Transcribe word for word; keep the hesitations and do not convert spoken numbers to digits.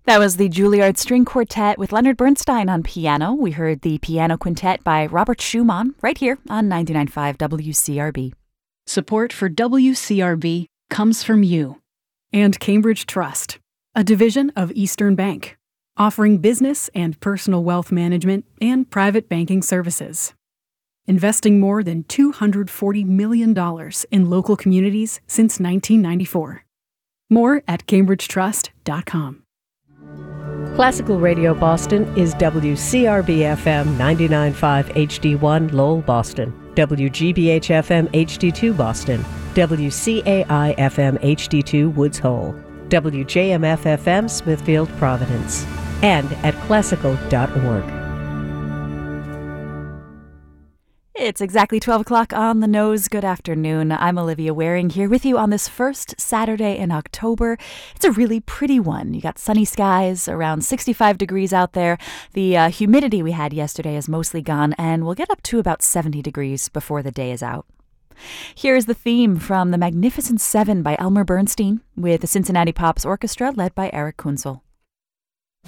That was the Juilliard String Quartet with Leonard Bernstein on piano. We heard the Piano Quintet by Robert Schumann right here on ninety-nine point five W C R B. Support for W C R B comes from you. And Cambridge Trust, a division of Eastern Bank, offering business and personal wealth management and private banking services. Investing more than two hundred forty million dollars in local communities since nineteen ninety-four. More at cambridge trust dot com. Classical Radio Boston is W C R B F M ninety-nine point five H D one Lowell, Boston, W G B H F M H D two Boston, W C A I F M H D two Woods Hole, W J M F F M Smithfield, Providence, and at classical dot org. It's exactly twelve o'clock on the nose. Good afternoon. I'm Olivia Waring here with you on this first Saturday in October. It's a really pretty one. You got sunny skies, around sixty-five degrees out there. The uh, humidity we had yesterday is mostly gone, and we'll get up to about seventy degrees before the day is out. Here's the theme from The Magnificent Seven by Elmer Bernstein with the Cincinnati Pops Orchestra led by Eric Kunzel.